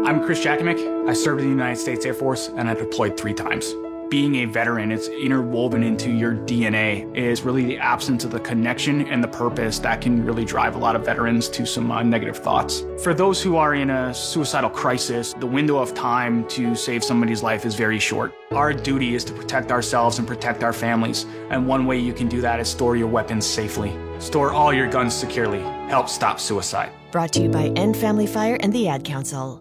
I'm Chris Jakimick. I served in the United States Air Force and I deployed 3 times. Being a veteran, it's interwoven into your DNA, is really the absence of the connection and the purpose that can really drive a lot of veterans to some negative thoughts. For those who are in a suicidal crisis, the window of time to save somebody's life is very short. Our duty is to protect ourselves and protect our families, and one way you can do that is store your weapons safely. Store all your guns securely. Help stop suicide. Brought to you by End Family Fire and the Ad Council.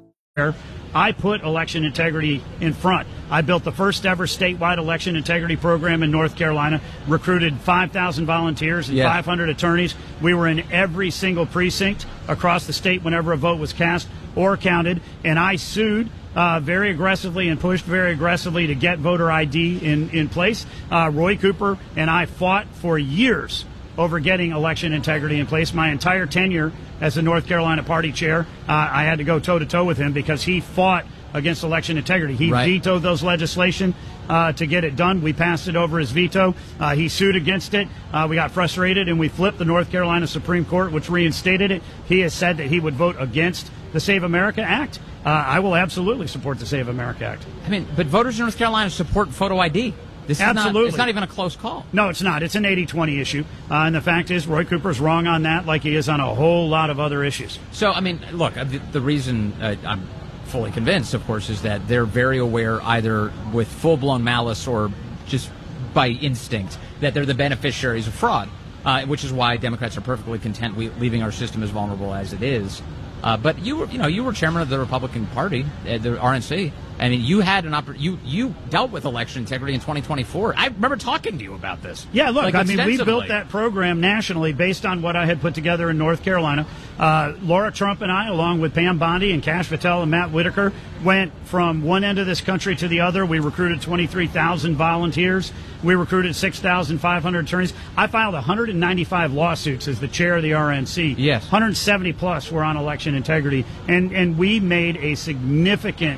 I put election integrity in front. I built the first ever statewide election integrity program in North Carolina, recruited 5,000 volunteers and 500 attorneys. We were in every single precinct across the state whenever a vote was cast or counted, and I sued very aggressively and pushed very aggressively to get voter ID in place. Roy Cooper and I fought for years over getting election integrity in place. My entire tenure as the North Carolina party chair, I had to go toe-to-toe with him because he fought against election integrity. He vetoed those legislation to get it done. We passed it over his veto. He sued against it. We got frustrated, and we flipped the North Carolina Supreme Court, which reinstated it. He has said that he would vote against the Save America Act. I will absolutely support the Save America Act. I mean, but voters in North Carolina support photo ID. This is Absolutely. It's not even a close call. No, it's not. It's an 80-20 issue. And the fact is, Roy Cooper's wrong on that like he is on a whole lot of other issues. So, I mean, look, the reason I'm fully convinced, of course, is that they're very aware, either with full-blown malice or just by instinct, that they're the beneficiaries of fraud, which is why Democrats are perfectly content leaving our system as vulnerable as it is. But you were chairman of the Republican Party, the RNC. I mean, you had you dealt with election integrity in 2024. I remember talking to you about this. Yeah, look, I mean, we built that program nationally based on what I had put together in North Carolina. Laura Trump and I, along with Pam Bondi and Kash Patel and Matt Whitaker, went from one end of this country to the other. We recruited 23,000 volunteers. We recruited 6,500 attorneys. I filed 195 lawsuits as the chair of the RNC. Yes. 170 plus were on election integrity. And we made a significant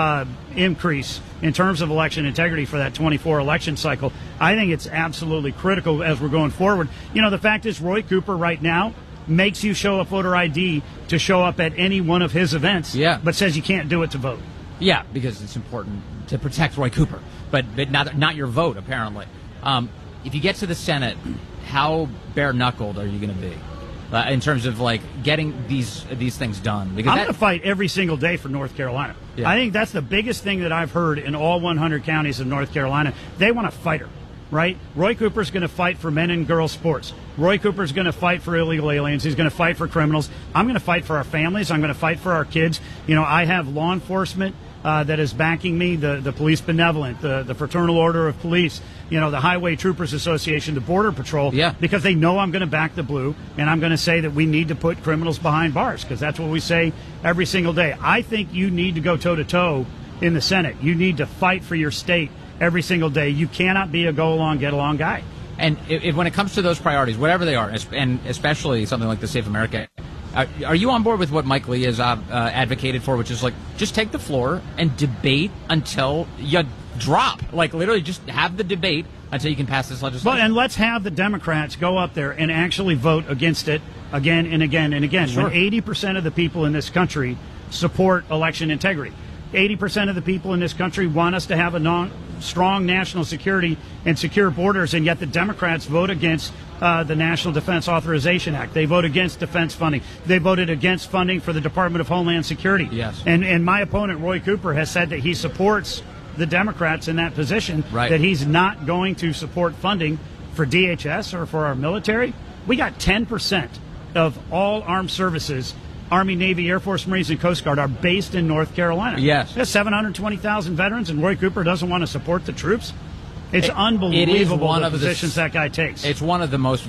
increase in terms of election integrity for that 24 election cycle. I think it's absolutely critical as we're going forward. You know, the fact is Roy Cooper right now makes you show a voter ID to show up at any one of his events, but says you can't do it to vote. Yeah, because it's important to protect Roy Cooper, but not your vote, apparently. If you get to the Senate, how bare-knuckled are you going to be? In terms of like getting these things done, because I'm going to fight every single day for North Carolina. Yeah. I think that's the biggest thing that I've heard in all 100 counties of North Carolina. They want a fighter, right? Roy Cooper's going to fight for men and girls sports. Roy Cooper's going to fight for illegal aliens. He's going to fight for criminals. I'm going to fight for our families. I'm going to fight for our kids. You know, I have law enforcement that is backing me, the Police Benevolent, the Fraternal Order of Police, you know, the Highway Troopers Association, the Border Patrol, because they know I'm going to back the blue, and I'm going to say that we need to put criminals behind bars, because that's what we say every single day. I think you need to go toe-to-toe in the Senate. You need to fight for your state every single day. You cannot be a go-along, get-along guy. And when it comes to those priorities, whatever they are, and especially something like the Safe America, are you on board with what Mike Lee has advocated for, which is like just take the floor and debate until you drop? Like literally just have the debate until you can pass this legislation. Well, and let's have the Democrats go up there and actually vote against it again and again and again. Sure. When 80% of the people in this country support election integrity. 80% of the people in this country want us to have a strong national security and secure borders, and yet the Democrats vote against the National Defense Authorization Act. They vote against defense funding. They voted against funding for the Department of Homeland Security. Yes. And my opponent, Roy Cooper, has said that he supports the Democrats in that position, that he's not going to support funding for DHS or for our military. We got 10% of all armed services, Army, Navy, Air Force, Marines, and Coast Guard, are based in North Carolina. Yes. There's 720,000 veterans, and Roy Cooper doesn't want to support the troops. It's unbelievable the positions that guy takes. It's one of the most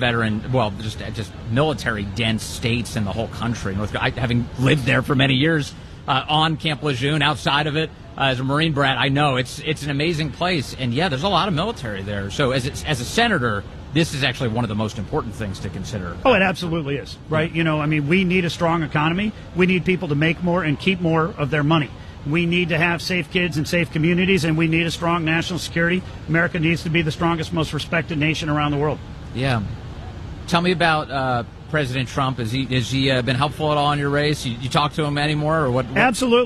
just military dense states in the whole country. Having lived there for many years on Camp Lejeune, outside of it, as a Marine brat, I know it's an amazing place. And yeah, there's a lot of military there. So as a senator, this is actually one of the most important things to consider. Oh, it absolutely is, right? You know, I mean, we need a strong economy. We need people to make more and keep more of their money. We need to have safe kids and safe communities, and we need a strong national security. America needs to be the strongest, most respected nation around the world. Yeah. Tell me about President Trump. Has he been helpful at all in your race? You talk to him anymore, or what? Absolutely.